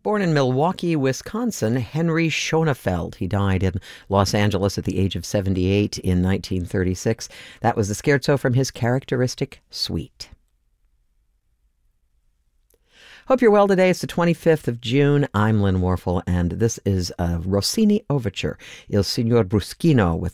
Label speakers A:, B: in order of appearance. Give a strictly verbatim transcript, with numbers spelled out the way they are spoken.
A: Born in Milwaukee, Wisconsin, Henry Schonefeld. He died in Los Angeles at the age of seventy-eight in nineteen thirty-six. That was the scherzo from his characteristic suite. Hope you're well today. It's the twenty-fifth of June. I'm Lynn Warfel, and this is a Rossini overture, Il Signor Bruschino, with